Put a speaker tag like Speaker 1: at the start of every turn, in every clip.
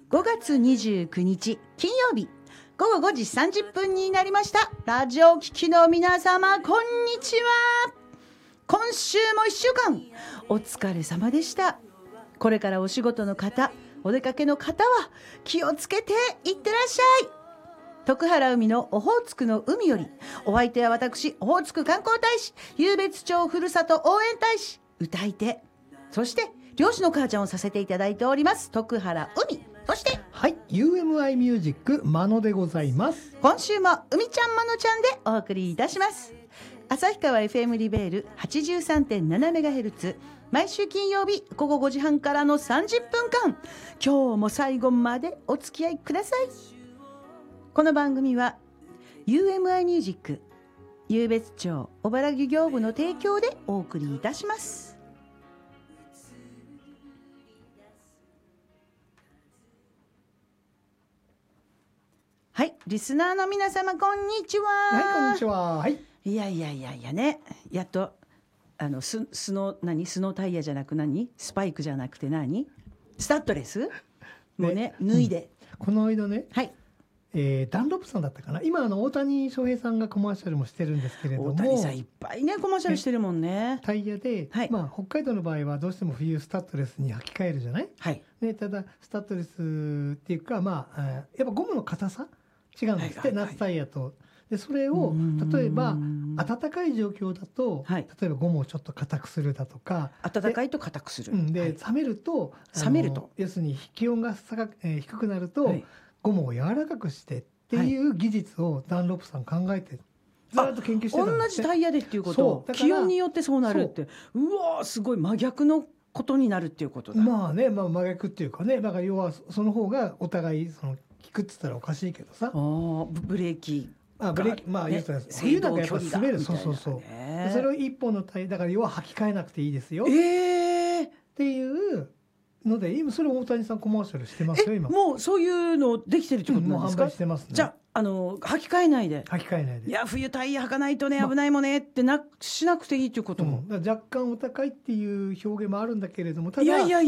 Speaker 1: 5月29日金曜日午後5時30分になりました。ラジオ聴きの皆様、こんにちは。今週も1週間お疲れ様でした。これからお仕事の方、お出かけの方は気をつけていってらっしゃい。徳原海のオホーツクの海より、お相手は私、オホーツク観光大使、湧別町ふるさと応援大使、歌い手、そして漁師の母ちゃんをさせていただいております徳原海、そして
Speaker 2: はい、UMI ミュージックマノでございます。
Speaker 1: 今週も海ちゃんまのちゃんでお送りいたします。旭川 FM リベール 83.7MHz、 毎週金曜日午後5時半からの30分間、今日も最後までお付き合いください。この番組は UMI ミュージック湧別町小原漁業部の提供でお送りいたします。はい、リスナーの皆様、こんにちは。
Speaker 2: はい、こんにちは。はい。
Speaker 1: いやね、やっとスノータイヤじゃなくスパイクじゃなくてスタッドレスもうね、脱いで、
Speaker 2: この間ね、
Speaker 1: はい、
Speaker 2: ダンロップさんだったかな、今大谷翔平さんがコマーシャルもしてるんですけれども、
Speaker 1: 大谷さんいっぱいねコマーシャルしてるもんね。
Speaker 2: タイヤで、
Speaker 1: はい、
Speaker 2: 北海道の場合はどうしても冬スタッドレスに履き替えるじゃない、
Speaker 1: はい
Speaker 2: ね、ただスタッドレスっていうか、やっぱゴムの硬さ違うんですって、夏タイヤと。でそれを例えば暖かい状況だと、例えばゴムをちょっと硬くするだとか、
Speaker 1: 暖かいと硬くする、
Speaker 2: で冷めると要するに気温が低くなると、ゴムを柔らかくしてっていう技術をダンロップさん考えてずっと研究してたんです。
Speaker 1: 同じタイヤでっていうこと、気温によってそうなるって、うわーすごい真逆のことになるっていうことだ。
Speaker 2: 真逆っていうかね、だから要はその方がお互い効くっつったらおかしいけどさ、
Speaker 1: ブレーキ
Speaker 2: 言うたら冬なんかやっぱ滑る、そうそれを一本のタイヤだから要は履き替えなくていいですよ、っていうので、今それ大谷さんコマーシャルしてますよ。今もう
Speaker 1: そういうのできてるってことなんですか？
Speaker 2: もう販売してますね。
Speaker 1: じゃあ履き替えないで、いや冬タイヤ履かないとね危ないもんねってしなくていいっていうことも、
Speaker 2: 若干お高いっていう表現もあるんだけれども、ただ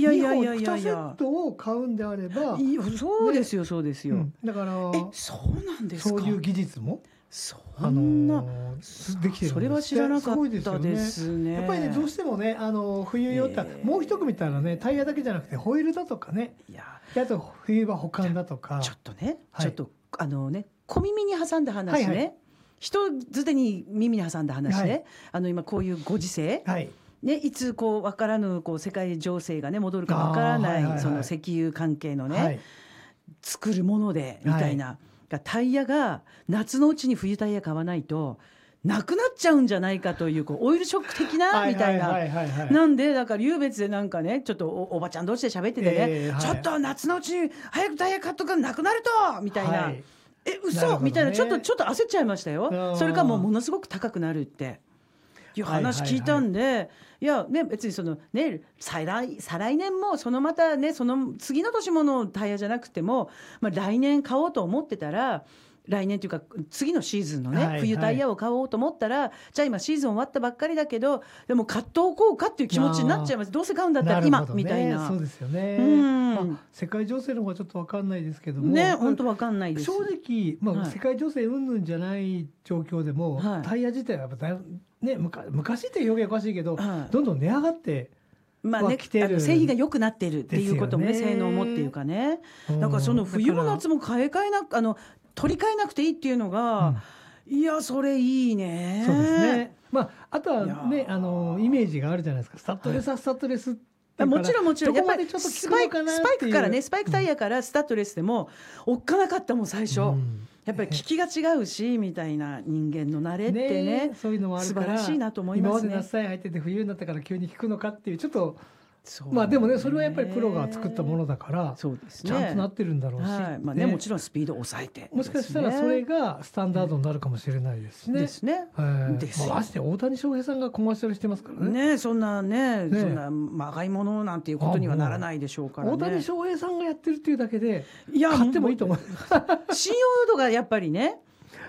Speaker 1: 2
Speaker 2: セットを買うんであれば、
Speaker 1: そうですよ、
Speaker 2: だから
Speaker 1: そうなんですか。
Speaker 2: そういう技術も
Speaker 1: そんな
Speaker 2: できてるんです。
Speaker 1: それは知らなかったですね。
Speaker 2: やっぱりね、どうしてもね、冬用ってもう一組見たらね、タイヤだけじゃなくてホイールだとかね、あと冬場保管だとか、
Speaker 1: ちょっと小耳に挟んだ話ね、人づてに耳に挟んだ話ね、今こういうご時世、いつ分からぬ世界情勢がね戻るか分からない、その石油関係のね、作るものでみたいな、タイヤが夏のうちに冬タイヤ買わないとなくなっちゃうんじゃないかという、オイルショック的なみたいな、なんでだから湧別でちょっとおばちゃん同士で喋っててね、ちょっと夏のうちに早くタイヤ買っとかなくなるとみたいな、嘘みたいな、ちょっと焦っちゃいましたよ。それからものすごく高くなるっていう話聞いたんで、いやね、別に再来年もまたね、その次の年ものタイヤじゃなくても、来年買おうと思ってたら、来年というか次のシーズンのね、冬タイヤを買おうと思ったら、じゃあ今シーズン終わったばっかりだけど、でも買っておこうかっていう気持ちになっちゃいます。どうせ買うんだったら今、みたいな。
Speaker 2: そうですよね。世界情勢の方がちょっと分かんないですけども
Speaker 1: ね、本当分かんないです。
Speaker 2: 正直、世界情勢云々じゃない状況でも、タイヤ自体は昔って表現おかしいけど、どんどん値上がって
Speaker 1: 製品が良くなってるっていうこともね、性能もっていうかね、なんかその冬も夏も取り替えなくていいっていうのが、いやそれいいね。
Speaker 2: そうですね。あとはね、イメージがあるじゃないですか。スタッドレスはスタッドレス、
Speaker 1: もちろんやっぱりスパイクからね、スパイクタイヤからスタッドレスでもおっかなかったもん最初。やっぱり効きが違うしみたいな、人間の慣れってね、
Speaker 2: そういうのもあるから、
Speaker 1: 素晴らしいなと思いますね。
Speaker 2: 今まで夏タイヤ入ってて冬になったから急に効くのかっていう、ちょっとでもね、それはやっぱりプロが作ったものだから、ちゃんとなってるんだろうし、
Speaker 1: もちろんスピードを抑えて、
Speaker 2: もしかしたらそれがスタンダードになるかもしれないですしね。まして大谷翔平さんがコマーシャルしてますからね。
Speaker 1: そんなまがいものなんていうことにはならないでしょうからね。
Speaker 2: 大谷翔平さんがやってるっていうだけで買ってもいいと思います。
Speaker 1: 信用度がやっぱりね、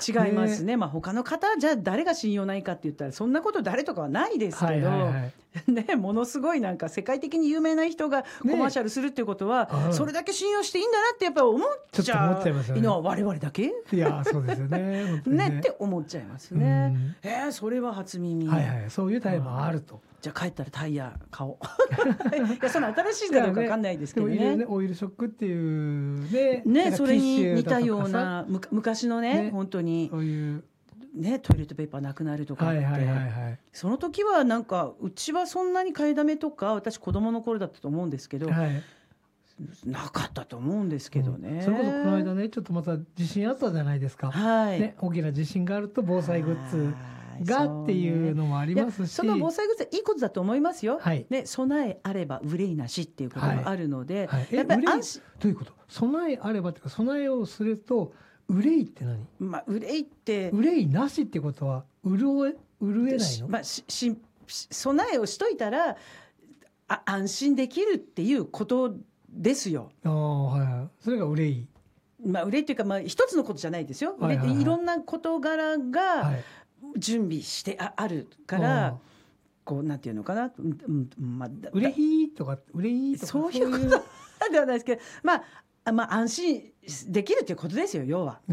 Speaker 1: 違いますね。まあ他の方じゃあ誰が信用ないかって言ったらそんなこと誰とかはないですけど、ね、ものすごいなんか世界的に有名な人がコマーシャルするっていうことは、それだけ信用していいんだなってやっぱり思っちゃうのは我々だけ。
Speaker 2: いやそうですよね。
Speaker 1: ねって思っちゃいますね。それは初耳。
Speaker 2: そういうタイプもあると。
Speaker 1: じゃあ帰ったらタイヤ買おう。いやその新しいかどうか分かんないですけどね。
Speaker 2: オイルショックっていう
Speaker 1: ねそれに似たような昔のね本当にそういうねトイレットペーパーなくなるとかってその時はなんかうちはそんなに買いだめとか私子供の頃だったと思うんですけど。なかったと思うんですけどね。
Speaker 2: それこそこの間ねちょっとまた地震あったじゃないですか。ね大きな地震があると防災グッズがっていうのもありますし、
Speaker 1: その防災グッズはいいことだと思いますよ。ね備えあれば憂いなしっていうことがあるので、やっぱり安心。
Speaker 2: どういうこと？備えあればっていうか備えをすると憂いって何？
Speaker 1: まあ憂いって
Speaker 2: 憂いなしってことは潤えないの？
Speaker 1: まあ備えをしといたら安心できるっていうことですよ。
Speaker 2: それが憂い。
Speaker 1: まあ憂いっていうかまあ一つのことじじゃないですよ。いろんな事柄が準備してあるから。こうなんていうのかな、
Speaker 2: 憂いとか
Speaker 1: そういうことではないですけど、まあ安心できるということですよ要は。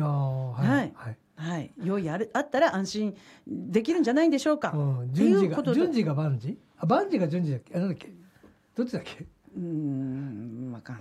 Speaker 1: 用意あったら安心できるんじゃないんでしょうか。
Speaker 2: 順次が万事？万事が順次だっけ？なんだっけ？どっちだっけ？
Speaker 1: わかんない。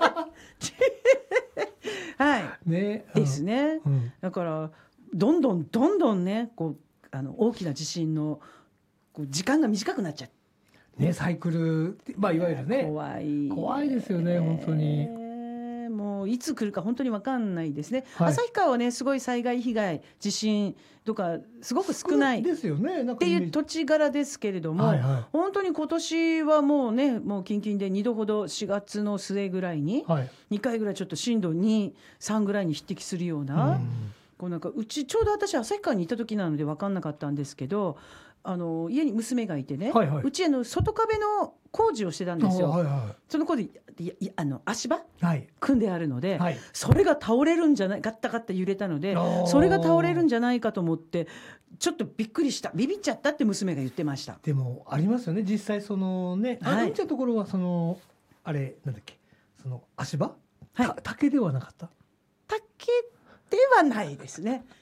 Speaker 1: ですね。だからどんどんねこう大きな地震の時間が短くなっちゃう。
Speaker 2: ねサイクルいわゆるね怖いですよね本当に。
Speaker 1: もういつ来るか本当に分かんないですね。旭川はねすごい災害被害地震とかすごく少ない
Speaker 2: ですよね
Speaker 1: っていう土地柄ですけれども、本当に今年はもう近々で2度ほど4月の末ぐらいに2回ぐらいちょっと震度2、3ぐらいに匹敵するような、なんかうちちょうど私旭川にいた時なので分かんなかったんですけど。家に娘がいてね、うち外壁の工事をしてたんですよ。その工事足場、組んであるので、それが倒れるんじゃないガッタガッタ揺れたのでそれが倒れるんじゃないかと思ってちょっとびっくりしたビビっちゃったって娘が言ってました。
Speaker 2: でもありますよね実際そのね見たところはあれなんだっけその足場、竹ではなかった？
Speaker 1: 竹ではないですね。